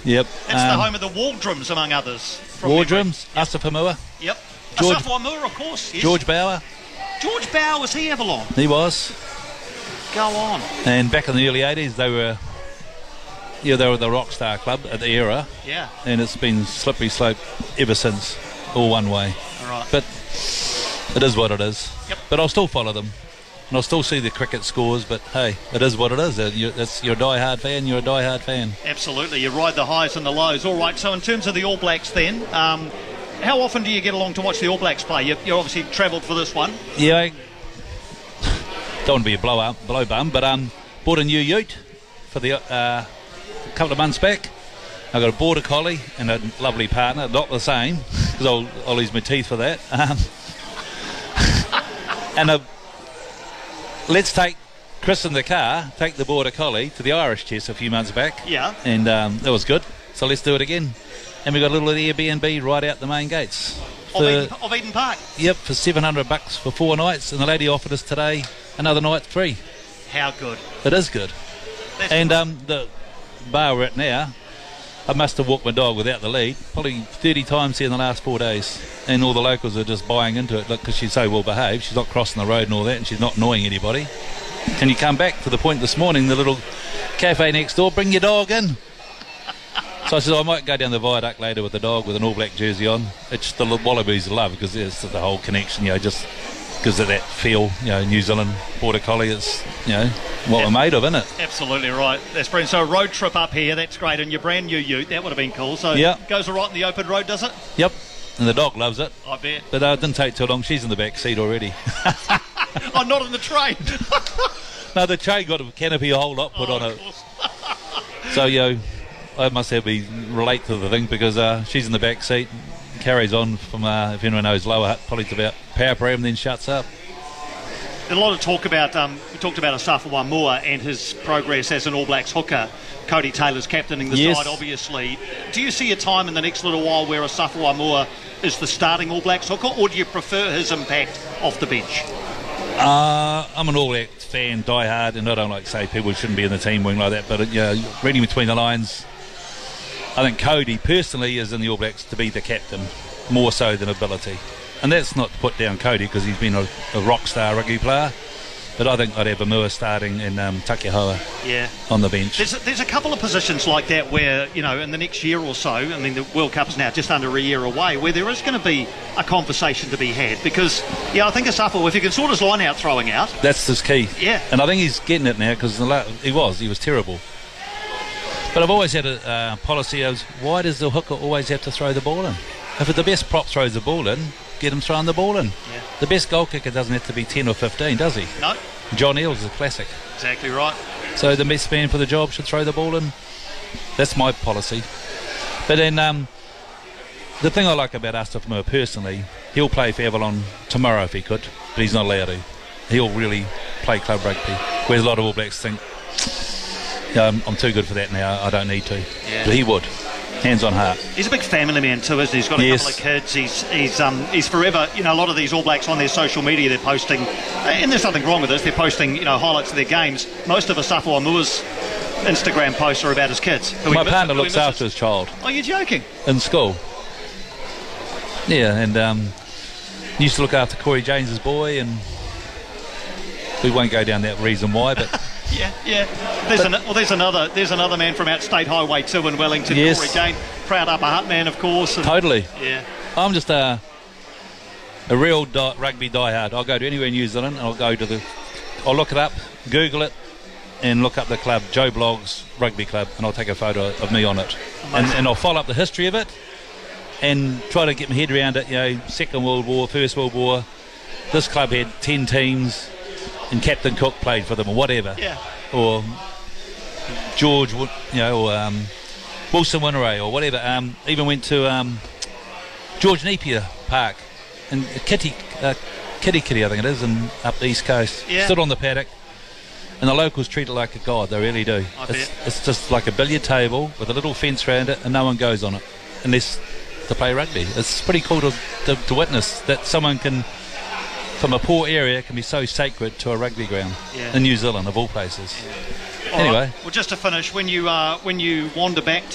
Yep. It's the home of the Waldrums, among others. Waldrums, Asafamua. Yep. George- Asafamua, of course. Yes. George Bauer, George Bauer, was he Avalon? he was. Go on. And back in the early 80s, they were the rock star club at the era. Yeah. And it's been slippery slope ever since, all one way. All right. But it is what it is. Yep. But I'll still follow them. And I'll still see the cricket scores, but hey, it is what it is. You're a die-hard fan, you're a die-hard fan. Absolutely. You ride the highs and the lows. All right, so in terms of the All Blacks then, how often do you get along to watch the All Blacks play? You obviously travelled for this one. Yeah, I don't want to be a blow bum, but bought a new ute for the a couple of months back. I got a border collie and a lovely partner, not the same, because I'll lose my teeth for that. And let's take Chris in the car, take the border collie to the Irish Chess a few months back. Yeah. And that was good. So let's do it again. And we got a little Airbnb right out the main gates. Of Eden Park. Yep, for $700 for 4 nights, and the lady offered us today another night free. How good. It is good. That's And good. the bar we're at now, I must have walked my dog without the lead probably 30 times here in the last 4 days, and all the locals are just buying into it because she's so well behaved. She's not crossing the road and all that, and she's not annoying anybody. Can you come back to the point this morning, the little cafe next door, bring your dog in? So I said I might go down the viaduct later with the dog with an All Black jersey on. It's the Wallabies love because it's the whole connection, just because of that feel, New Zealand border collie. It's what we're made of, isn't it? Absolutely right. That's brilliant. So a road trip up here, that's great, and your brand new ute, that would have been cool. So it goes all right in the open road, does it? Yep. And the dog loves it. I bet. But it didn't take too long. She's in the back seat already. Oh, not in the train. No, the train got a canopy, a whole lot put on it. So, I must have be relate to the thing because she's in the back seat, carries on from, if anyone knows, Lower Hutt, probably to about power pram, then shuts up. A lot of talk about, we talked about Asafo Moore and his progress as an All Blacks hooker. Cody Taylor's captaining the side, obviously. Do you see a time in the next little while where Asafo Moore is the starting All Blacks hooker, or do you prefer his impact off the bench? I'm an All Blacks fan, die-hard, and I don't like to say people shouldn't be in the team wing like that, but reading between the lines, I think Cody personally is in the All Blacks to be the captain, more so than ability. And that's not to put down Cody because he's been a rock star rugby player, but I think I'd have Amua starting and Takihoa on the bench. There's a couple of positions like that where, in the next year or so, I mean, the World Cup's now just under a year away, where there is going to be a conversation to be had because, I think Asafo, if he can sort his line out throwing out. That's his key. Yeah. And I think he's getting it now because he was terrible. But I've always had a policy of why does the hooker always have to throw the ball in? If the best prop throws the ball in, get him throwing the ball in. Yeah. The best goal kicker doesn't have to be 10 or 15, does he? No. John Eales is a classic. Exactly right. So the best man for the job should throw the ball in. That's my policy. But then the thing I like about Asafo personally, he'll play for Avalon tomorrow if he could, but he's not allowed to. He'll really play club rugby, whereas a lot of All Blacks think, I'm too good for that now, I don't need to. Yeah. But he would. Hands on heart. He's a big family man too, isn't he? He's got a couple of kids. He's forever. A lot of these All Blacks on their social media, they're posting, and there's nothing wrong with this. They're posting, highlights of their games. Most of Asafo Amua's Instagram posts are about his kids. My partner looks after his child. Oh, you're joking? In school. Yeah, and used to look after Corey James's boy, and we won't go down that reason why, but. Yeah. There's another man from out State Highway 2 in Wellington, yes. Corey Jane, proud Upper Hutt man, of course. And, totally. Yeah. I'm just a real rugby diehard. I'll go to anywhere in New Zealand, and I'll look it up, Google it, and look up the club, Joe Bloggs Rugby Club, and I'll take a photo of me on it, and I'll follow up the history of it, and try to get my head around it. Second World War, First World War. This club had 10 teams. And Captain Cook played for them, or whatever. Yeah. Or George, or Wilson Winneray, or whatever. Even went to George Napier Park, and Kitty, I think it is, and up the East Coast. Yeah. Stood on the paddock, and the locals treat it like a god. They really do. It's just like a billiard table with a little fence around it, and no one goes on it unless to play rugby. It's pretty cool to witness that someone can. From a poor area can be so sacred to a rugby ground in New Zealand, of all places. Yeah. Anyway. Right. Well, just to finish, when you wander back